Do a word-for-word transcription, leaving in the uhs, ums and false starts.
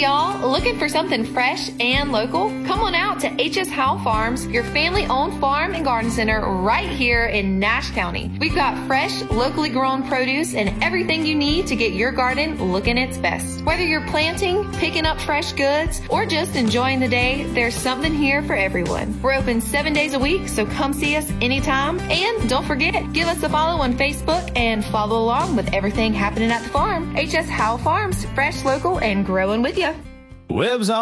y'all. Looking for something fresh and local? Come on out to H S. Howe Farms, your family-owned farm and garden center right here in Nash County. We've got fresh, locally grown produce and everything you need to get your garden looking its best. Whether you're planting, picking up fresh goods, or just enjoying the day, there's something here for everyone. We're open seven days a week, so come see us anytime. And don't forget, give us a follow on Facebook and follow along with everything happening at the farm. H S. Howe Farms, fresh, local, and growing with you. Webb's